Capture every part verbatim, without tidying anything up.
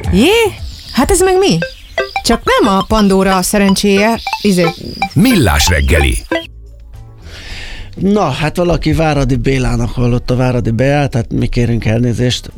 Jé, hát ez meg mi? Csak nem a Pandora szerencséje, izé... Millás reggeli. Na, hát valaki Váradi Bélának hallotta Váradi Beát, tehát mi kérünk elnézést.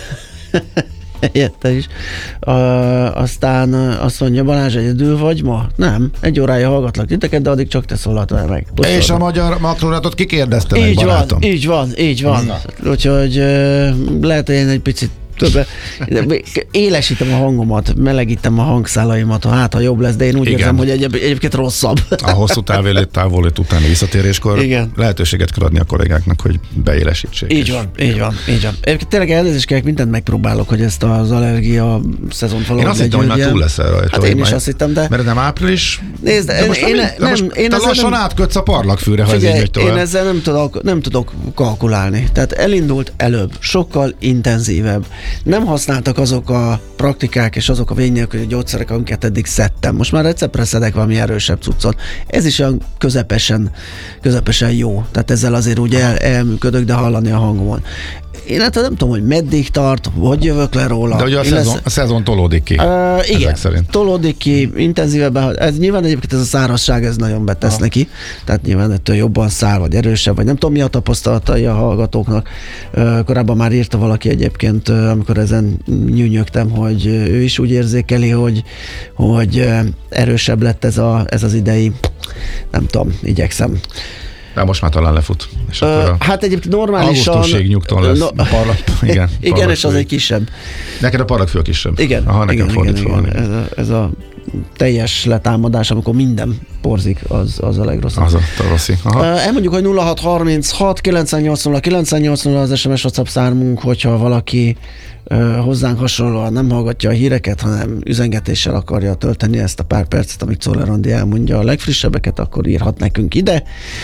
Helyette is. Uh, aztán azt mondja, Balázs, egyedül vagy ma? Nem, egy órája hallgatlak titeket, de addig csak te szólaltál meg. Pusztad. És a magyar makroratot kikérdezte meg, így barátom. Van, így van, így van. Na. Úgyhogy uh, lehet, hogy én egy picit többre. Élesítem a hangomat, melegítem a hangszálaimat, hát ha jobb lesz, de én úgy Igen. érzem, hogy egyéb, egyébként rosszabb. A hosszú távélét, távolét utáni visszatéréskor Igen. lehetőséget kell adni a kollégáknak, hogy beélesítsék. Így van, így van, így van. Egyébként tényleg elnézést kérek, mindent megpróbálok, hogy ezt az allergia szezont valahogy Én azt hittem, hogy már túl leszel rajta. Hát én is azt hittem, de... Mert nem április. Nézd, de most én, nem, nem, most én te lassan nem... átkötsz a parlagfűre, ha Figyelj, ez így megy tovább. Én ezzel nem tudok, nem tudok kalkulálni. Tehát elindult előbb, sokkal intenzívebb. Nem használtak azok a praktikák és azok a vény nélküli gyógyszerek, amiket eddig szedtem. Most már receptre szedek valami erősebb cuccot. Ez is olyan közepesen, közepesen jó. Tehát ezzel azért úgy el, elműködök, de hallani a hangomon. Én hát nem tudom, hogy meddig tart, hogy jövök le róla. De ugye a, szezon, lesz... a szezon tolódik ki. Uh, igen, tolódik ki, intenzívebben. Ez, nyilván egyébként ez a szárazság, ez nagyon betesz Aha. neki. Tehát nyilván ettől jobban száll, vagy erősebb, vagy nem tudom, mi a tapasztalatai a hallgatóknak. Uh, korábban már írta valaki egyébként, uh, amikor ezen nyűnyögtem, hogy uh, ő is úgy érzékeli, hogy, hogy uh, erősebb lett ez, a, ez az idei, nem tudom, igyekszem. De most már talán lefut. És Ö, uh, hát egyébként normálisan... Augusztusig nyugton lesz. No, parlap, igen, igen és az egy kisebb. Neked a parlagfő a kisebb. Igen. Aha, nekem igen, fordítva igen, igen. Ez, a, ez a teljes letámadás, amikor minden porzik, az, az a legrosszabb. Az a rossz. Uh, elmondjuk, hogy nulla hat harminchat kilencszáznyolcvan nulla kilencszáznyolcvan az es em es WhatsApp számunk, hogyha valaki uh, hozzánk hasonlóan nem hallgatja a híreket, hanem üzengetéssel akarja tölteni ezt a pár percet, amit Czoller Andi elmondja a legfrissebbeket, akkor írhat nekünk ide.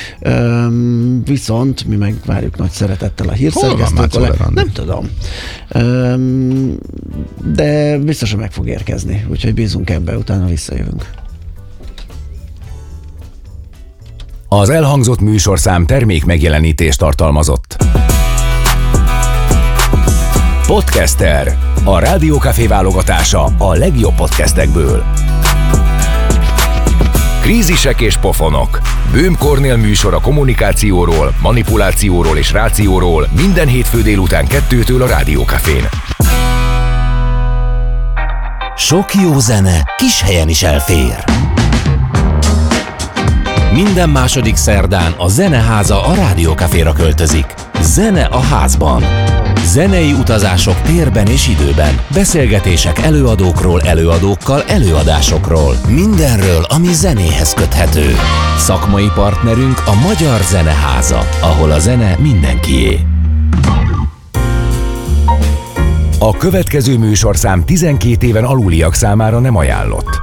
Um, viszont mi meg várjuk nagy szeretettel a hírszerkesztőt. Nem tudom. Um, de biztos, hogy meg fog érkezni, úgyhogy bízunk ebbe, utána visszajövünk. Az elhangzott műsorszám termék megjelenítést tartalmazott. Podcaster. A Rádió Café válogatása a legjobb podcastekből. Krízisek és pofonok. Böhm Kornél műsor a kommunikációról, manipulációról és rációról minden hétfő délután kettőtől a Rádió Cafén. Sok jó zene kis helyen is elfér. Minden második szerdán a Zeneháza a Rádió Caféra költözik. Zene a házban. Zenei utazások térben és időben. Beszélgetések előadókról, előadókkal, előadásokról. Mindenről, ami zenéhez köthető. Szakmai partnerünk a Magyar Zeneháza, ahol a zene mindenkié. A következő műsorszám tizenkét éven aluliak számára nem ajánlott.